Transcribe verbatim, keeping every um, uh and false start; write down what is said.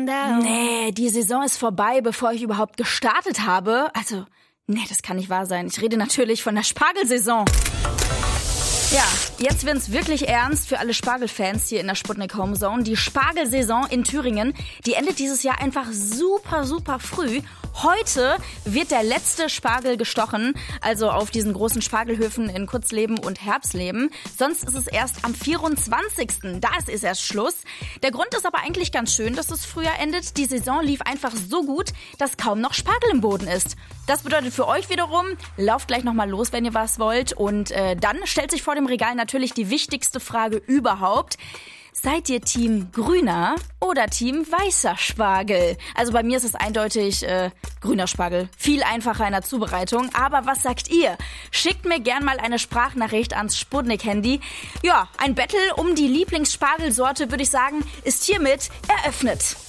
down. Nee, die Saison ist vorbei, bevor ich überhaupt gestartet habe. Also, nee, das kann nicht wahr sein. Ich rede natürlich von der Spargelsaison. Ja, jetzt wird's wirklich ernst für alle Spargelfans hier in der Sputnik Homezone. Die Spargelsaison in Thüringen, die endet dieses Jahr einfach super, super früh. Heute wird der letzte Spargel gestochen, also auf diesen großen Spargelhöfen in Kurzleben und Herbstleben. Sonst ist es erst am vierundzwanzigsten Da ist es erst Schluss. Der Grund ist aber eigentlich ganz schön, dass es früher endet. Die Saison lief einfach so gut, dass kaum noch Spargel im Boden ist. Das bedeutet für euch wiederum, lauft gleich nochmal los, wenn ihr was wollt. Und äh, dann stellt sich vor dem Regal natürlich die wichtigste Frage überhaupt. Seid ihr Team grüner oder Team weißer Spargel? Also bei mir ist es eindeutig äh, grüner Spargel. Viel einfacher in der Zubereitung. Aber was sagt ihr? Schickt mir gern mal eine Sprachnachricht ans Sputnik-Handy. Ja, ein Battle um die Lieblingsspargelsorte, würde ich sagen, ist hiermit eröffnet.